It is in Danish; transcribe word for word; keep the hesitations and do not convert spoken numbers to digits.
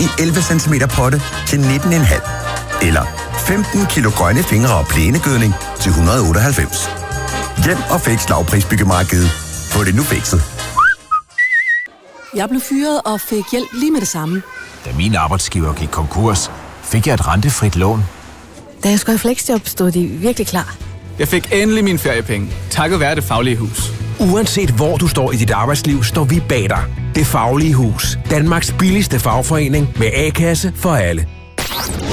i elleve centimeter potte til nitten komma fem. Eller femten kilo grønne fingre og plænegødning til et hundrede og otteoghalvfems. Hjem og Fix lavprisbyggemarkedet. Få det nu fikset. Jeg blev fyret og fik hjælp lige med det samme. Da min arbejdsgiver gik konkurs, fik jeg et rentefrit lån. Da jeg skulle have fleksjob, stod de virkelig klar. Jeg fik endelig mine feriepenge, takket være Det Faglige Hus. Uanset hvor du står i dit arbejdsliv, står vi bag dig. Det Faglige Hus. Danmarks billigste fagforening med A-kasse for alle.